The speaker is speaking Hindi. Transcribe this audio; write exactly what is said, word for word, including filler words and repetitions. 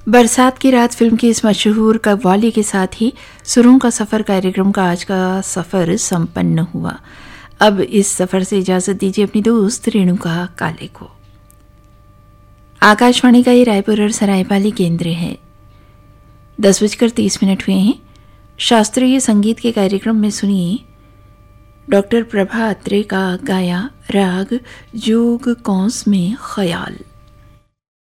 बरसात की रात फिल्म की इस मशहूर कव्वाली के साथ ही सुरों का सफ़र कार्यक्रम का आज का सफ़र संपन्न हुआ। अब इस सफ़र से इजाज़त दीजिए अपनी दोस्त रेणुका काले को। आकाशवाणी का ये रायपुर और सरायपाली केंद्र है। दस बजकर तीस मिनट हुए हैं। शास्त्रीय संगीत के कार्यक्रम में सुनिए डॉक्टर प्रभा अत्रे का गाया राग जोग कौंस में ख्याल।